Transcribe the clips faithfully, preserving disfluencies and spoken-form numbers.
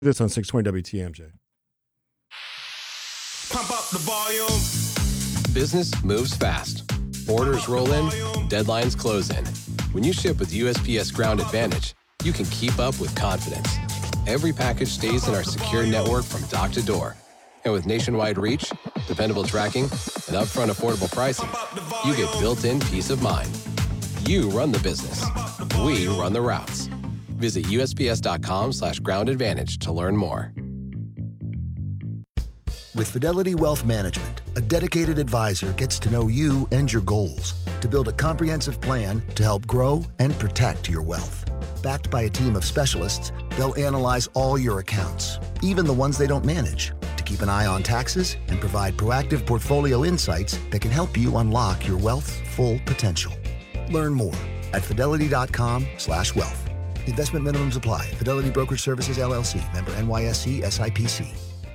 This on six twenty W T M J. Pump up the volume. Business moves fast. Orders roll in, deadlines close in. When you ship with U S P S Ground Advantage, you can keep up with confidence. Every package stays in our secure network from dock to door. And with nationwide reach, dependable tracking, and upfront affordable pricing, you get built-in peace of mind. You run the business. We run the routes. Visit USPS.com slash ground advantage to learn more. With Fidelity Wealth Management, a dedicated advisor gets to know you and your goals to build a comprehensive plan to help grow and protect your wealth. Backed by a team of specialists, they'll analyze all your accounts, even the ones they don't manage, to keep an eye on taxes and provide proactive portfolio insights that can help you unlock your wealth's full potential. Learn more at fidelity.com slash wealth. Investment minimums apply. Fidelity Brokerage Services, L L C. Member N Y S E S I P C.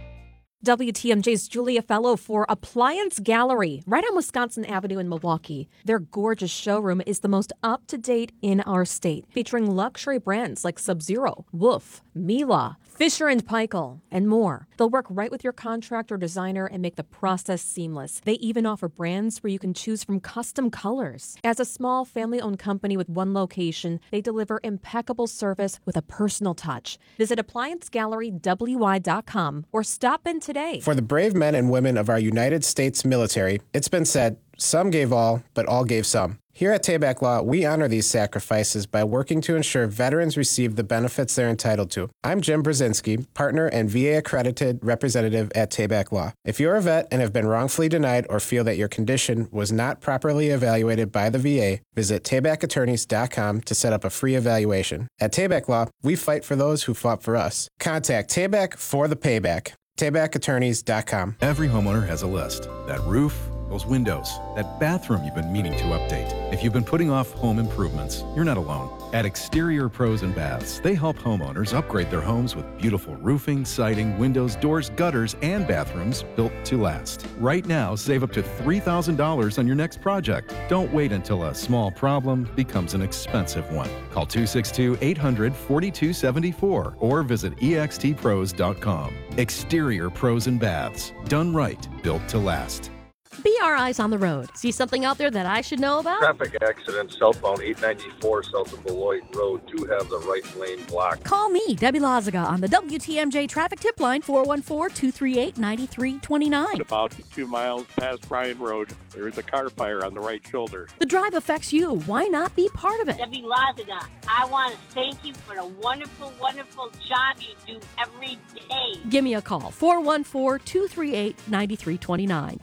W T M J's Julia Fellow for Appliance Gallery, right on Wisconsin Avenue in Milwaukee. Their gorgeous showroom is the most up-to-date in our state, featuring luxury brands like Sub-Zero, Wolf, Miele, Fisher and Paykel, and more. They'll work right with your contractor or designer and make the process seamless. They even offer brands where you can choose from custom colors. As a small family-owned company with one location, they deliver impeccable service with a personal touch. Visit appliance gallery w y dot com or stop in today. For the brave men and women of our United States military, it's been said, some gave all, but all gave some. Here at Tabak Law, we honor these sacrifices by working to ensure veterans receive the benefits they're entitled to. I'm Jim Brzezinski, partner and V A-accredited representative at Tabak Law. If you're a vet and have been wrongfully denied or feel that your condition was not properly evaluated by the V A, visit tabac attorneys dot com to set up a free evaluation. At Tabak Law, we fight for those who fought for us. Contact Tabak for the payback. tabac attorneys dot com. Every homeowner has a list. That roof, those windows, that bathroom you've been meaning to update. If you've been putting off home improvements, you're not alone. At Exterior Pros and Baths, they help homeowners upgrade their homes with beautiful roofing, siding, windows, doors, gutters, and bathrooms built to last. Right now, save up to three thousand dollars on your next project. Don't wait until a small problem becomes an expensive one. Call two six two, eight hundred, four two seven four or visit e x t pros dot com. Exterior Pros and Baths. Done right, built to last. Be our eyes on the road. See something out there that I should know about? Traffic accident southbound eight ninety-four south of Beloit Road. Do have the right lane blocked. Call me, Debbie Lazaga, on the W T M J traffic tip line, four one four, two three eight, nine three two nine. About two miles past Bryan Road, there is a car fire on the right shoulder. The drive affects you. Why not be part of it? Debbie Lazaga, I want to thank you for the wonderful, wonderful job you do every day. Give me a call, four one four, two three eight, nine three two nine.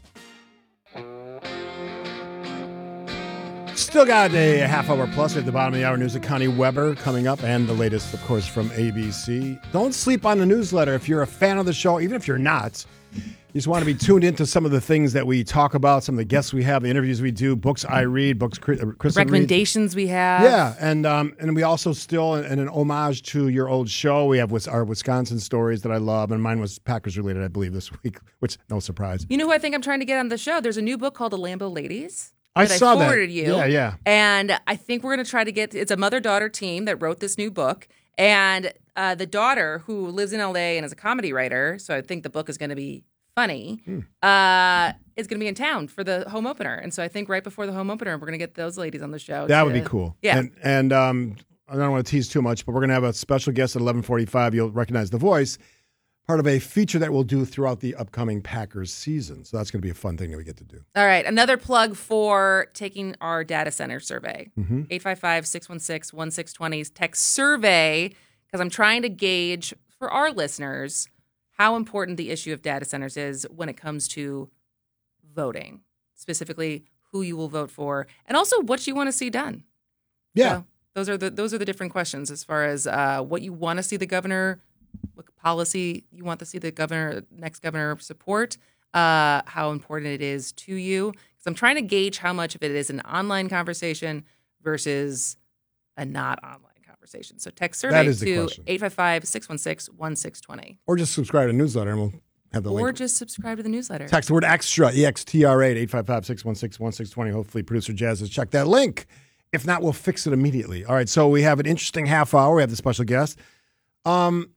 Still got a half hour plus at the bottom of the hour news of Connie Weber coming up, and the latest, of course, from A B C. Don't sleep on the newsletter if you're a fan of the show, even if you're not. You just want to be tuned into some of the things that we talk about, some of the guests we have, the interviews we do, books I read, books Chris recommendations reads. we have. Yeah, and um, and we also still, in an homage to your old show, we have our Wisconsin stories that I love, and mine was Packers related, I believe, this week, which no surprise. You know who I think I'm trying to get on the show? There's a new book called The Lambeau Ladies. I that saw I forwarded that. you. Yeah, yeah. And I think we're going to try to get, it's a mother-daughter team that wrote this new book. And uh, the daughter, who lives in L A and is a comedy writer, so I think the book is going to be funny, mm. uh, is going to be in town for the home opener. And so I think right before the home opener, we're going to get those ladies on the show. That to, would be cool. Yeah. And, and um, I don't want to tease too much, but we're going to have a special guest at eleven forty-five. You'll recognize the voice. Part of a feature that we'll do throughout the upcoming Packers season. So that's going to be a fun thing that we get to do. All right. Another plug for taking our data center survey. Mm-hmm. eight five five, six one six, one six two zero. Text survey, because I'm trying to gauge for our listeners how important the issue of data centers is when it comes to voting, specifically who you will vote for, and also what you want to see done. Yeah. So those are the those are the different questions as far as uh, what you want to see the governor, what policy you want to see the governor, next governor support, uh, how important it is to you. Because I'm trying to gauge how much of it is an online conversation versus a not online conversation. So text survey to eight five five, six one six, one six two zero. Or just subscribe to the newsletter and we'll have the or link. Or just subscribe to the newsletter. Text the word extra, E X T R A, eight five five, six one six, one six two zero. Hopefully producer Jazz has checked that link. If not, we'll fix it immediately. All right, so we have an interesting half hour. We have the special guest. Um,